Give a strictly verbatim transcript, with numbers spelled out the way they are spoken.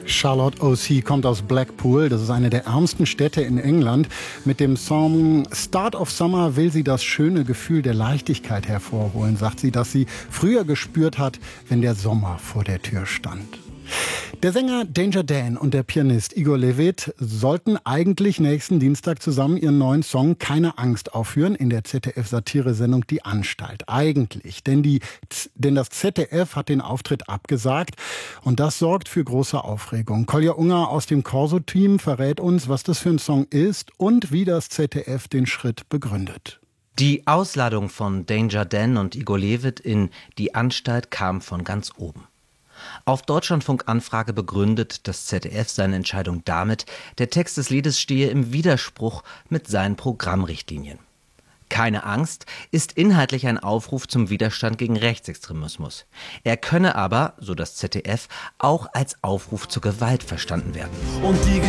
Charlotte O C kommt aus Blackpool, das ist eine der ärmsten Städte in England. Mit dem Song Start of Summer will sie das schöne Gefühl der Leichtigkeit hervorholen, sagt sie, das sie früher gespürt hat, wenn der Sommer vor der Tür stand. Der Sänger Danger Dan und der Pianist Igor Levit sollten eigentlich nächsten Dienstag zusammen ihren neuen Song Keine Angst aufführen in der Z D F-Satiresendung Die Anstalt. Eigentlich, denn, die, denn das Z D F hat den Auftritt abgesagt und das sorgt für große Aufregung. Kolja Unger aus dem Corso-Team verrät uns, was das für ein Song ist und wie das Z D F den Schritt begründet. Die Ausladung von Danger Dan und Igor Levit in Die Anstalt kam von ganz oben. Auf Deutschlandfunk-Anfrage begründet das Z D F seine Entscheidung damit, der Text des Liedes stehe im Widerspruch mit seinen Programmrichtlinien. Keine Angst ist inhaltlich ein Aufruf zum Widerstand gegen Rechtsextremismus. Er könne aber, so das Z D F, auch als Aufruf zur Gewalt verstanden werden. Und die